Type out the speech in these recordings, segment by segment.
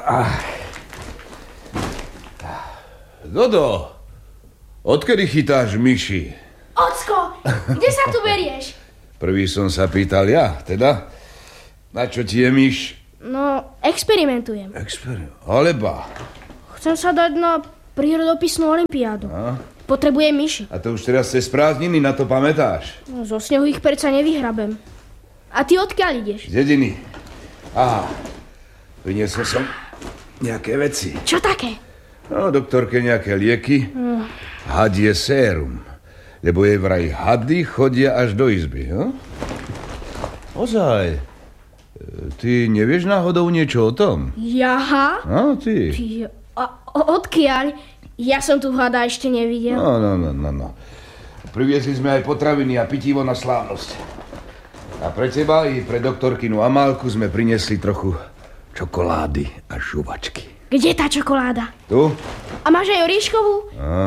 Dodo, odkedy chytáš myši? Ocko, kde sa tu berieš? Prvý som sa pýtal ja, teda. Na čo ti je myš? No, experimentujem. Alebo? Chcem sa dať na prírodopisnú olympiádu. Potrebujem myši. A to už teraz cez prázdniny, na to pamätáš? No, zo snehu ich predsa nevyhrabem. A ty odkiaľ ideš? Z dediny. Aha, priniesol som nejaké veci. Čo také? No, doktorke nejaké lieky. Hadie sérum. Lebo jej vraj hady chodia až do izby, no? Ozaj. Ty nevieš náhodou niečo o tom? Jaha? No, ty. Odkiaľ? Ja som tu hada ešte nevidel. No. Priviezli sme aj potraviny a pitivo na slávnosť. A pre teba i pre doktorkinu Amálku sme priniesli trochu čokolády a žuvačky. Kde tá čokoláda? Tu? A máš aj oríškovú?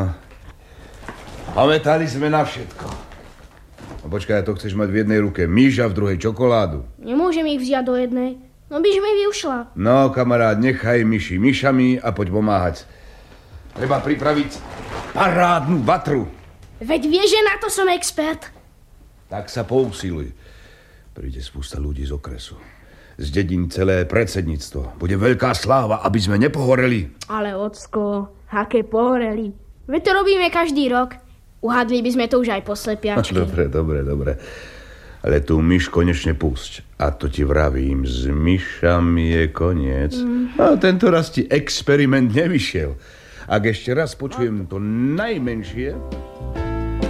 Pamätali sme na všetko. No počkaj, to chceš mať v jednej ruke myš a v druhej čokoládu. Nemôžem ich vziať do jednej. No myš mi vyušla. No, kamarát, nechaj myši myšami a poď pomáhať. Treba pripraviť parádnu vatru. Veď vieš, že na to som expert. Tak sa pousiluj. Príde spústa ľudí z okresu. Z dedín celé predsedníctvo. Bude veľká sláva, aby sme nepohoreli. Ale ocko, aké pohoreli. Veď to robíme každý rok. Uhadli by sme to už aj po slepiačke. Dobre. Ale tú myš konečne pusť. A to ti vravím, s myšami je koniec. A tento raz ti experiment nevyšiel. Ak ešte raz počujem to najmenšie...